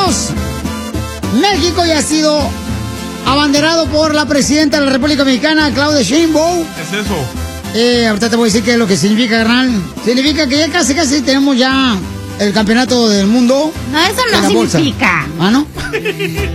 paisanos, México ya ha sido abanderado por la presidenta de la República Mexicana, Claudia Sheinbaum. ¿Qué es eso? Ahorita te voy a decir qué es lo que significa, carnal. Significa que ya casi tenemos ya el campeonato del mundo. No, eso no significa. ¿Ah, no?